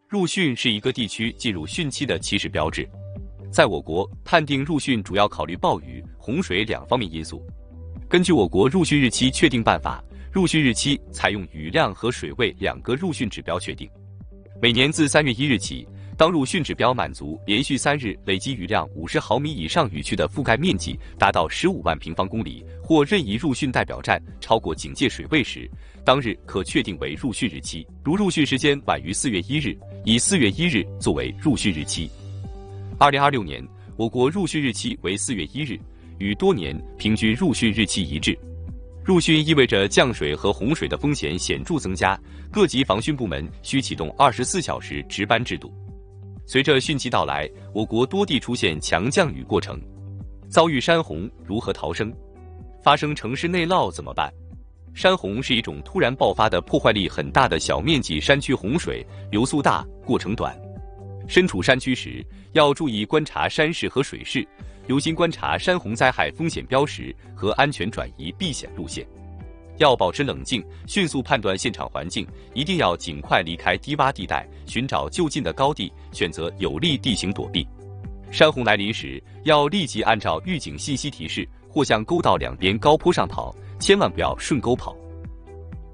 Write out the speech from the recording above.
入汛是一个地区进入汛期的起始标志。在我国，判定入汛主要考虑暴雨、洪水两方面因素。根据我国入汛日期确定办法，入汛日期采用雨量和水位两个入汛指标确定。每年自3月1日起，当入汛指标满足连续3日累积雨量50毫米以上雨区的覆盖面积达到15万平方公里，或任意入汛代表站超过警戒水位时，当日可确定为入汛日期。如入汛时间晚于4月1日，以4月1日作为入汛日期。2026年，我国入汛日期为4月1日，与多年平均入汛日期一致。入汛意味着降水和洪水的风险显著增加，各级防汛部门需启动24小时值班制度。随着汛期到来，我国多地出现强降雨过程，遭遇山洪如何逃生？发生城市内涝怎么办？山洪是一种突然爆发的破坏力很大的小面积山区洪水，流速大，过程短。身处山区时，要注意观察山势和水势，留心观察山洪灾害风险标识和安全转移避险路线。要保持冷静，迅速判断现场环境，一定要尽快离开低洼地带，寻找就近的高地，选择有利地形躲避。山洪来临时，要立即按照预警信息提示，或向沟道两边高坡上跑，千万不要顺沟跑。